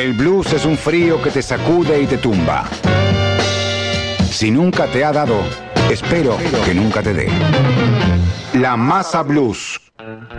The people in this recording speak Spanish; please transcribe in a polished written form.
El blues es un frío que te sacude y te tumba. Si nunca te ha dado, espero que nunca te dé. La Masa Blues